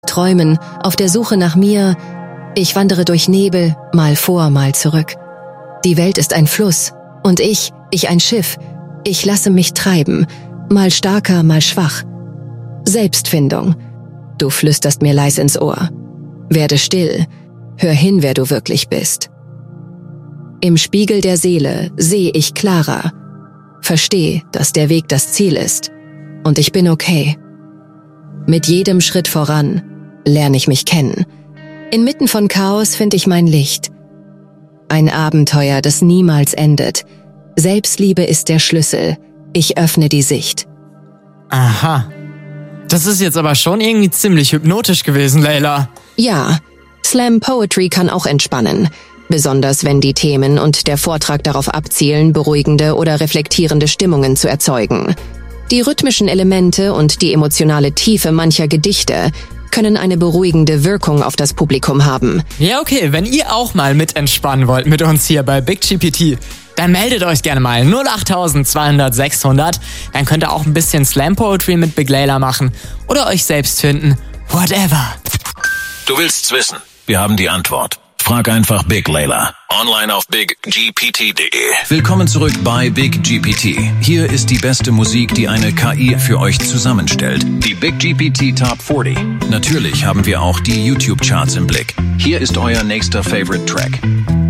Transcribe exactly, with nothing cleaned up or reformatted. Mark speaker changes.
Speaker 1: Träumen, auf der Suche nach mir. Ich wandere durch Nebel, mal vor, mal zurück. Die Welt ist ein Fluss und ich, ich ein Schiff. Ich lasse mich treiben, mal starker, mal schwach. Selbstfindung. Du flüsterst mir leis ins Ohr. Werde still, hör hin, wer du wirklich bist. Im Spiegel der Seele sehe ich klarer. Versteh, dass der Weg das Ziel ist. Und ich bin okay. Mit jedem Schritt voran lerne ich mich kennen. Inmitten von Chaos finde ich mein Licht. Ein Abenteuer, das niemals endet. Selbstliebe ist der Schlüssel. Ich öffne die Sicht.
Speaker 2: Aha. Das ist jetzt aber schon irgendwie ziemlich hypnotisch gewesen, Layla.
Speaker 1: Ja, Slam Poetry kann auch entspannen. Besonders wenn die Themen und der Vortrag darauf abzielen, beruhigende oder reflektierende Stimmungen zu erzeugen. Die rhythmischen Elemente und die emotionale Tiefe mancher Gedichte können eine beruhigende Wirkung auf das Publikum haben.
Speaker 2: Ja, okay, wenn ihr auch mal mit entspannen wollt mit uns hier bei Big G P T, dann meldet euch gerne mal null acht zweihundert sechshundert. Dann könnt ihr auch ein bisschen Slam Poetry mit Big Layla machen oder euch selbst finden. Whatever.
Speaker 3: Du willst's wissen? Wir haben die Antwort. Frag einfach Big Layla. Online auf big g p t punkt d e. Willkommen zurück bei Big G P T. Hier ist die beste Musik, die eine K I für euch zusammenstellt. Die Big G P T Top vierzig. Natürlich haben wir auch die YouTube-Charts im Blick. Hier ist euer nächster Favorite Track.